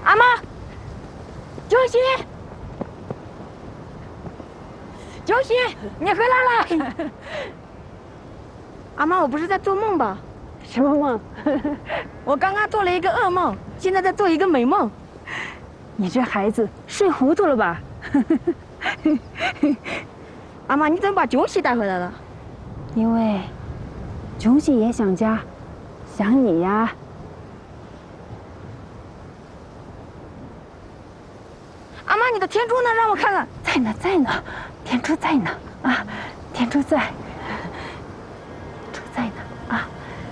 阿妈，九喜，九喜，你回来了。阿妈，我不是在做梦吧？ 什么梦？ 我刚刚做了一个噩梦，现在在做一个美梦。 你这孩子睡糊涂了吧？ 阿妈，你怎么把九喜带回来了？ 因为九喜也想家，想你呀。 阿妈，你的天珠呢？让我看看。 在呢，在呢，天珠在呢啊，天珠在。